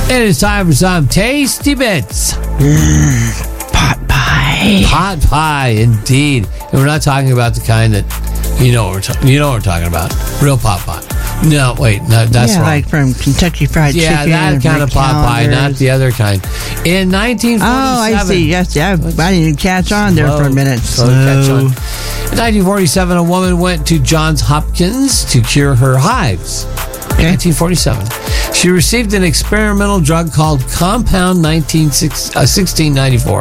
It is time for some tasty bits. Pot pie. Pot pie, indeed. And we're not talking about the kind that you know what we're talking about. Real pot pie. No, wait, no, that's wrong. Like from Kentucky Fried Chicken. Yeah, that kind of pot pie, not the other kind. In 1947. Oh, I see. Yes, yeah. I didn't catch on there for a minute. Catch on. In 1947, a woman went to Johns Hopkins to cure her hives. Okay. 1947. She received an experimental drug called Compound 1694.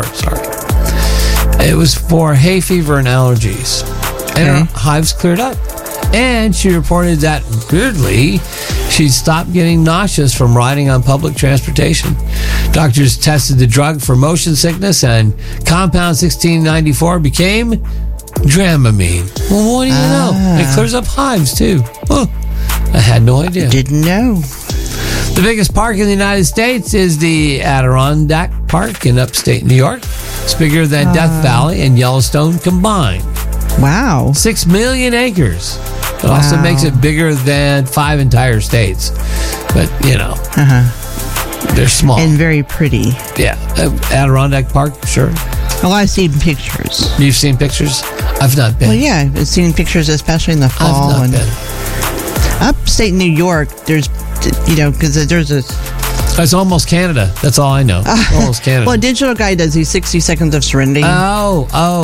It was for hay fever and allergies. And her hives cleared up. And she reported that, weirdly, she'd stopped getting nauseous from riding on public transportation. Doctors tested the drug for motion sickness, and Compound 1694 became Dramamine. Well, what do you know? It clears up hives, too. Oh, I had no idea. Didn't know. The biggest park in the United States is the Adirondack Park in upstate New York. It's bigger than Death Valley and Yellowstone combined. Wow. 6 million acres. It also makes it bigger than 5 entire states. But, they're small. And very pretty. Yeah. Adirondack Park, sure. Well, I've seen pictures. You've seen pictures? I've not been. Well, yeah. I've seen pictures, especially in the fall. I've not been. Upstate New York, there's, because there's a... It's almost Canada. That's all I know. Almost Canada. Well, Digital Guy does these 60 seconds of serenity. Oh.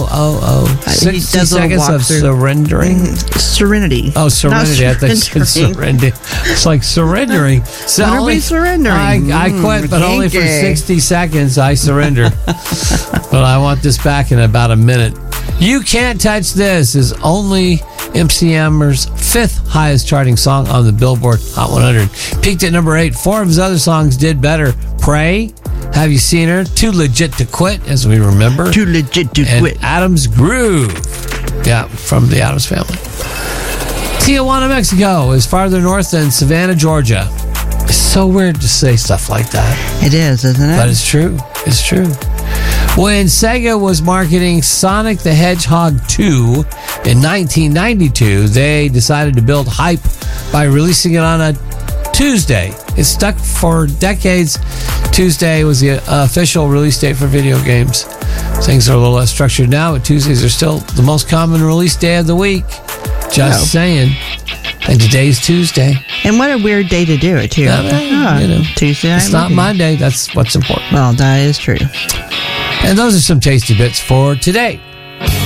60 seconds of surrendering? Serenity. Oh, serenity. I thought you said serenity. It's like surrendering. So what are we surrendering? I quit, but only for 60 seconds I surrender. But I want this back in about a minute. You Can't Touch This is only MC Hammer's 5th highest charting song on the Billboard Hot 100. Peaked at number 8. 4 of his other songs did better. Pray, Have You Seen Her, Too Legit to Quit, as we remember. Too Legit to Quit. Adam's Groove. Yeah, from the Adams Family. Tijuana, Mexico is farther north than Savannah, Georgia. It's so weird to say stuff like that. It is, isn't it? But it's true. It's true. When Sega was marketing Sonic the Hedgehog 2 in 1992, they decided to build hype by releasing it on a Tuesday. It stuck for decades. Tuesday was the official release date for video games. Things are a little less structured now, but Tuesdays are still the most common release day of the week. Just saying. And today's Tuesday. And what a weird day to do it, too. Tuesday. It's not my day. That's what's important. Well, that is true. And those are some tasty bits for today.